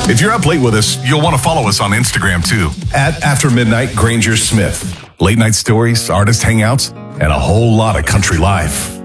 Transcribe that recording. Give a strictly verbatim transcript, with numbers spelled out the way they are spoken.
If you're up late with us, you'll want to follow us on Instagram too, at After Midnight Granger Smith. Late night stories, artist hangouts, and a whole lot of country life.